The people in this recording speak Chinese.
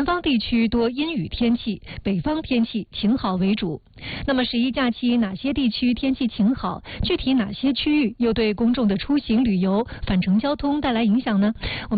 南方地区多阴雨天气，北方天气晴好为主。那么11假期哪些地区天气晴好？具体哪些区域又对公众的出行旅游、返程交通带来影响呢？